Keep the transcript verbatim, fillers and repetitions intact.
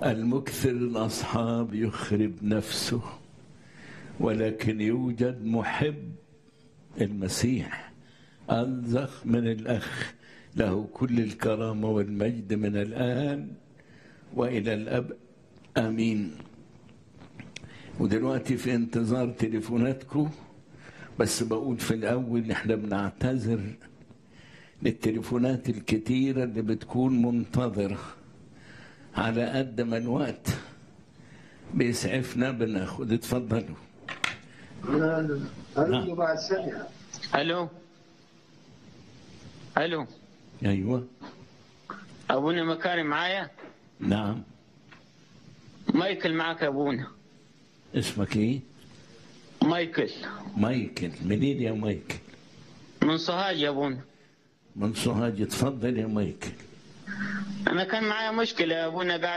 المكثر الأصحاب يخرب نفسه، ولكن يوجد محب المسيح أنزخ من الأخ، له كل الكرامة والمجد من الآن وإلى الأبد آمين. ودلوقتي في انتظار تليفوناتكم، بس بقول في الأول احنا بنعتذر للتليفونات الكتيرة اللي بتكون منتظرة. على قد ما الوقت بيسعفنا بناخد. اتفضلوا. الو بعد سنة. الو الو ايوه ابونا مكارم معايا؟ نعم. مايكل معك يا ابونا. اسمك ايه؟ مايكل. مايكل منين يا مايكل؟ من سوهاج يا ابونا. من سوهاج. اتفضل يا مايكل. انا كان معايا مشكلة يا ابونا، قاعد